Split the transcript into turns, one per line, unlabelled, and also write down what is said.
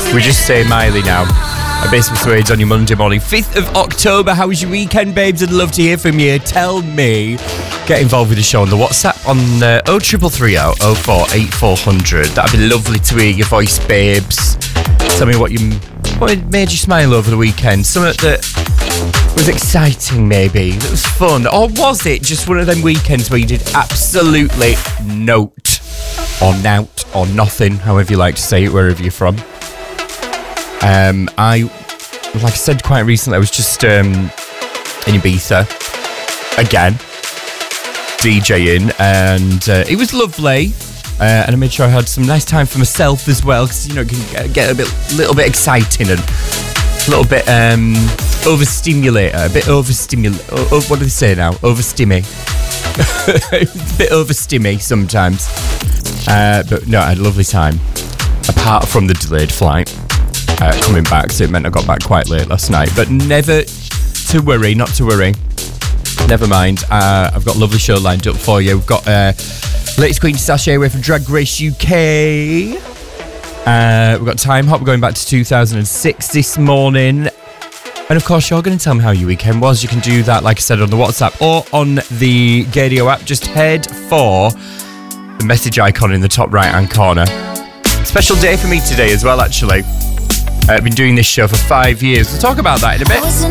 We just say Miley now. A Base Persuades on your Monday morning, 5th of October. How was your weekend, babes? I'd love to hear from you. Tell me. Get involved with the show on the WhatsApp on 0330 04 8400. That'd be lovely to hear your voice, babes. Tell me what made you smile over the weekend. Something that was exciting, maybe. That was fun. Or was it just one of them weekends where you did absolutely note or nout or nothing, however you like to say it, wherever you're from? Like I said quite recently, I was just in Ibiza again, DJing, and it was lovely. And I made sure I had some nice time for myself as well, because it can get a little bit exciting and a little bit overstimulator, what do they say now? Overstimmy. A bit overstimmy sometimes. But no, I had a lovely time, apart from the delayed flight coming back, so it meant I got back quite late last night. But not to worry. Never mind. I've got a lovely show lined up for you. We've got latest Queen Sashay away from Drag Race UK. We've got Time Hop going back to 2006 this morning. And of course, you're going to tell me how your weekend was. You can do that, like I said, on the WhatsApp or on the Gadio app. Just head for the message icon in the top right-hand corner. Special day for me today as well, actually. I've been doing this show for 5 years. We'll talk about that in a bit.